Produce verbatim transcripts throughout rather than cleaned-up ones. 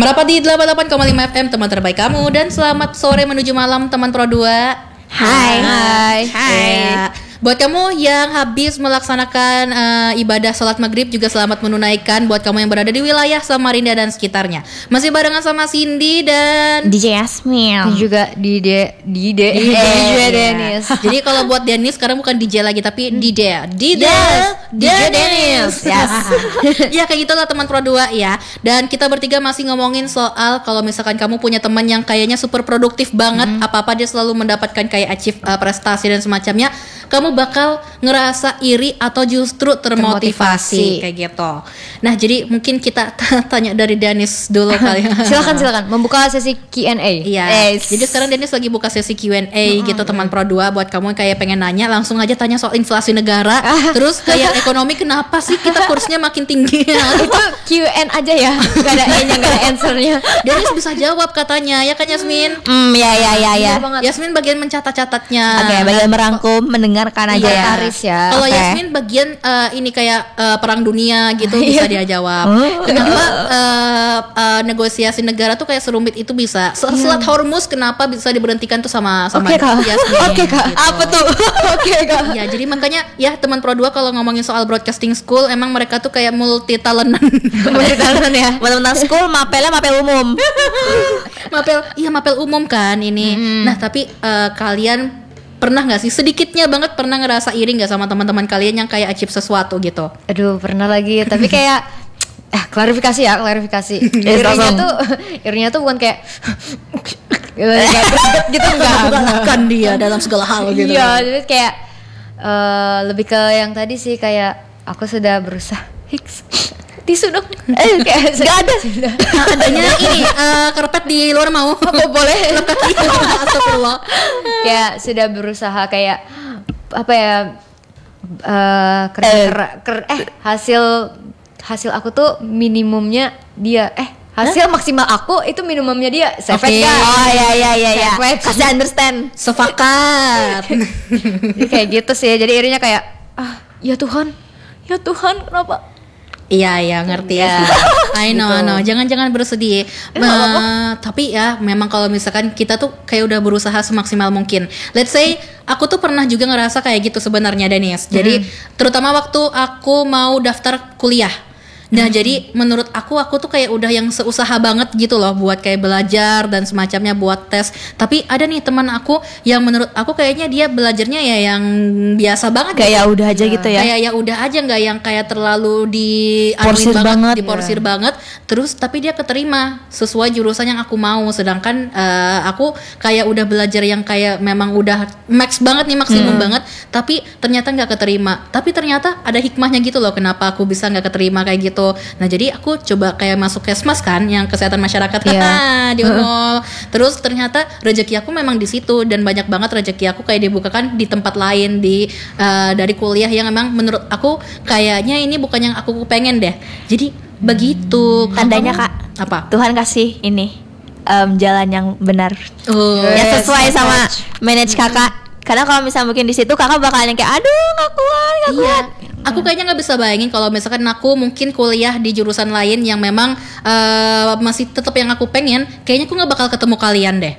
Merapat di delapan puluh delapan koma lima F M, teman terbaik kamu. Dan selamat sore menuju malam teman Pro dua. Hai. Hai. Hai. Ya. Buat kamu yang habis melaksanakan uh, ibadah sholat maghrib juga selamat menunaikan. Buat kamu yang berada di wilayah Samarinda dan sekitarnya, masih barengan sama Cindy dan D J Yasmin dan juga D J D J D J eh, Dennis. Jadi kalau buat Dennis sekarang bukan D J lagi tapi D J D J D J Dennis. Yes. Ya kayak gitulah teman Pro dua ya. Dan kita bertiga masih ngomongin soal kalau misalkan kamu punya teman yang kayaknya super produktif banget, mm-hmm. apa-apa dia selalu mendapatkan kayak achieve uh, prestasi dan semacamnya, kamu bakal ngerasa iri atau justru termotivasi, termotivasi. Kayak gitu. Nah jadi mungkin kita t- tanya dari Dennis dulu kali. Silakan silakan membuka sesi Q and A. Iya. Yes. Jadi sekarang Dennis lagi buka sesi Q and A mm-hmm. gitu teman Pro dua. Buat kamu yang kayak pengen nanya, langsung aja tanya soal inflasi negara. Terus kayak ekonomi kenapa sih kita kursnya makin tinggi? Itu Q and aja ya. Gak ada E-nya, gak ada answer-nya. Dennis bisa jawab katanya, ya kan Yasmin? Hmm, ya ya ya ya. Yasmin bagian mencatat-catatnya. Oke, okay, bagian merangkum, mendengarkan aja. Iya. Taris ya. Kalau Okay. Yasmin bagian uh, ini kayak uh, perang dunia gitu bisa dia jawab. Kenapa uh, uh, negosiasi negara tuh kayak serumit itu bisa? Selat Hormuz kenapa bisa diberhentikan tuh sama sama Oke, Kak. Yasmin? Oke, Kak. Gitu. Apa tuh? Oke Kak. Ya jadi makanya ya teman Pro dua kalau ngomongin soal broadcasting school emang mereka tuh kayak multi talentan. Multi talent ya. Teman-teman school mapelnya mapel umum. Mapel, iya mapel umum kan ini. Hmm. Nah tapi uh, kalian pernah nggak sih sedikitnya banget pernah ngerasa iri nggak sama teman-teman kalian yang kayak achieve sesuatu gitu? Aduh pernah lagi. Tapi kayak eh klarifikasi ya klarifikasi. Irinya tuh irinya tuh bukan kayak gitu enggak. Kan dia dalam segala hal gitu. Iya, jadi kayak uh, lebih ke yang tadi sih kayak aku sudah berusaha. Hiks. Tisu dong. Eh kayak Gak ada. Nah, adanya ini uh, karpet di luar mau. Apa boleh? Astagfirullah. Kayak sudah berusaha kayak apa ya? Uh, kerja Eh. kera- ker- eh hasil hasil aku tuh minimumnya dia eh hasil maksimal aku itu minimumnya dia. Sevet Oke. kan? Oh ya ya ya ya. Sevet. Kasih understand. Sepakat. Jadi kayak gitu sih. Jadi irinya kayak ah ya Tuhan, ya Tuhan kenapa? Iya ya ngerti ya. I know, I know. Jangan-jangan bersedih. Uh, tapi ya memang kalau misalkan kita tuh kayak udah berusaha semaksimal mungkin. Let's say aku tuh pernah juga ngerasa kayak gitu sebenarnya Dennis. Jadi terutama waktu aku mau daftar kuliah. Nah hmm. jadi menurut aku aku tuh kayak udah yang seusaha banget gitu loh buat kayak belajar dan semacamnya buat tes. Tapi ada nih teman aku yang menurut aku kayaknya dia belajarnya ya yang biasa banget. Kayak ya udah aja gitu ya. Kayak ya udah aja nggak yang kayak terlalu di Porsir banget, banget. diporsir Ya. banget. Terus tapi dia keterima sesuai jurusan yang aku mau. Sedangkan uh, aku kayak udah belajar yang kayak memang udah max banget nih maksimum Hmm. banget. Tapi ternyata nggak keterima. Tapi ternyata ada hikmahnya gitu loh kenapa aku bisa nggak keterima kayak gitu. Nah jadi aku coba kayak masuk kesmas kan yang kesehatan masyarakat Iya. di mall. Terus ternyata rezeki aku memang di situ dan banyak banget rezeki aku kayak dibukakan di tempat lain di uh, dari kuliah yang memang menurut aku kayaknya ini bukan yang aku pengen deh. Jadi begitu. Kalau Tandanya kamu- Kak. Apa? Tuhan kasih ini um, jalan yang benar. Oh. Ya Yes, sesuai so sama much. manage kakak. Karena kalau misalnya mungkin di situ kakak bakalan kayak aduh nggak kuat nggak Iya, kuat. aku kayaknya nggak bisa bayangin kalau misalkan aku mungkin kuliah di jurusan lain yang memang uh, masih tetap yang aku pengen, kayaknya aku nggak bakal ketemu kalian deh.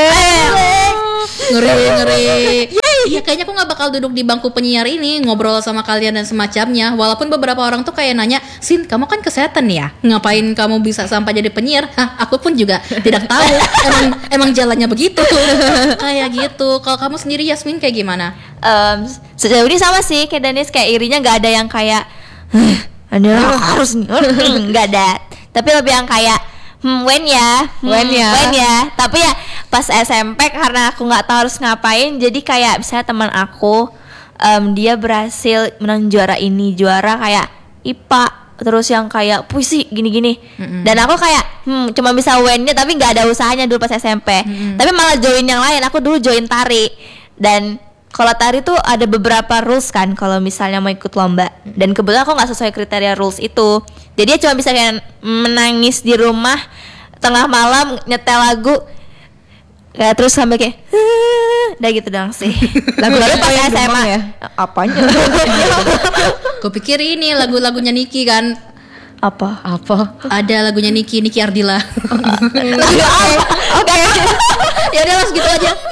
Eh, Ngeri ngeri. Iya, kayaknya aku nggak bakal duduk di bangku penyiar ini ngobrol sama kalian dan semacamnya. Walaupun beberapa orang tuh kayak nanya, Sin, kamu kan kesehatan ya, ngapain kamu bisa sampai jadi penyiar? Hah, aku pun juga tidak tahu. Emang emang jalannya begitu. Kayak gitu. Kalau kamu sendiri Yasmin kayak gimana? um, sejauh ini sama sih kayak Dennis, kayak irinya nggak ada yang kayak "Huh, ada harus nggak ada, tapi lebih yang kayak hmm, when ya hmm, When ya. when ya tapi ya pas S M P karena aku nggak tahu harus ngapain, jadi kayak misalnya teman aku um, dia berhasil menang juara ini juara kayak I P A, terus yang kayak puisi gini-gini. Mm-hmm. Dan aku kayak hmm, cuma bisa when-nya tapi nggak ada usahanya dulu pas S M P. Mm-hmm. Tapi malah join yang lain. Aku dulu join tari. Dan kalau tari tuh ada beberapa rules kan kalau misalnya mau ikut lomba. Dan kebetulan aku nggak sesuai kriteria rules itu. Jadi dia cuma bisa kayak menangis di rumah tengah malam nyetel lagu. Kayak terus sampai kayak udah gitu doang sih. Lagu-lagu pas S M A ya? Apanya? Gue pikir ini lagu-lagunya Niki kan. Apa? Apa? Ada lagunya Niki Niki Ardila. Oke. Ya udah lah segitu aja.